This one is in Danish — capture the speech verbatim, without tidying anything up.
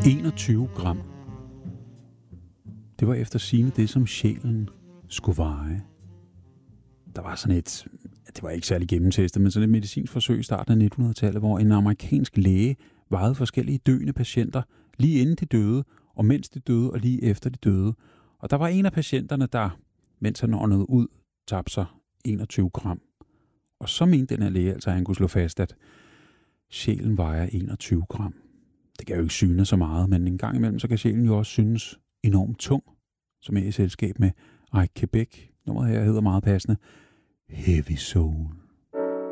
enogtyve gram. Det var efter sigende det, som sjælen skulle veje. Der var sådan et, det var ikke særlig gennemtestet, men sådan et medicinsk forsøg i starten af nittenhundredetallet, hvor en amerikansk læge vejede forskellige døende patienter, lige inden de døde, og mens de døde, og lige efter de døde. Og der var en af patienterne, der, mens han åndede ud, tabte sig enogtyve gram. Og så mente den her læge, altså at han kunne slå fast, at sjælen vejer enogtyve gram. Det kan jo ikke syne så meget, men en gang imellem, så kan sjælen jo også synes enormt tung, som er i selskab med Ike Quebec. Nummeret her hedder meget passende Heavy Soul.